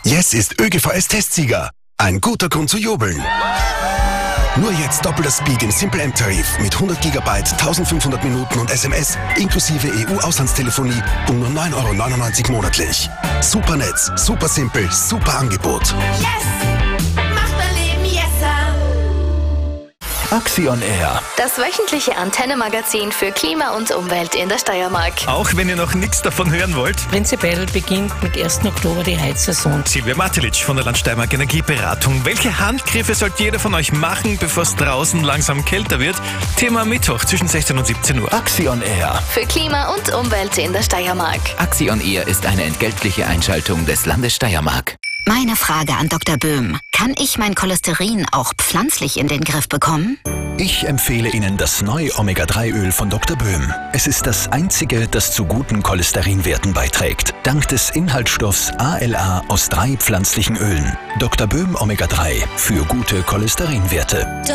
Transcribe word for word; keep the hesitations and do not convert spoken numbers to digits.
Yes ist ÖGVS-Testsieger. Ein guter Grund zu jubeln. Nur jetzt doppelter Speed im Simple M-Tarif mit hundert Gigabyte, eintausendfünfhundert Minuten und S M S inklusive E U-Auslandstelefonie um nur neun Euro neunundneunzig monatlich. Super Netz, super simpel, super Angebot. Yes! Macht dein Leben yesser! Axi on Air. Das wöchentliche Antenne-Magazin für Klima und Umwelt in der Steiermark. Auch wenn ihr noch nichts davon hören wollt. Prinzipiell beginnt mit ersten Oktober die Heizsaison. Silvia Matilic von der Land Steiermark Energieberatung. Welche Handgriffe sollte jeder von euch machen, bevor es draußen langsam kälter wird? Thema Mittwoch zwischen sechzehn und siebzehn Uhr. Axi on Air. Für Klima und Umwelt in der Steiermark. Axi on Air ist eine entgeltliche Einschaltung des Landes Steiermark. Meine Frage an Doktor Böhm. Kann ich mein Cholesterin auch pflanzlich in den Griff bekommen? Ich empfehle Ihnen das neue Omega drei Öl von Doktor Böhm. Es ist das einzige, das zu guten Cholesterinwerten beiträgt. Dank des Inhaltsstoffs A L A aus drei pflanzlichen Ölen. Doktor Böhm Omega drei für gute Cholesterinwerte.